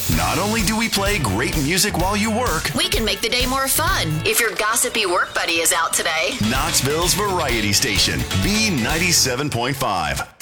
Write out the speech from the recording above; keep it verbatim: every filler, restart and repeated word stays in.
Not only do we play great music while you work, we can make the day more fun if your gossipy work buddy is out today. Knoxville's variety station, B ninety-seven point five.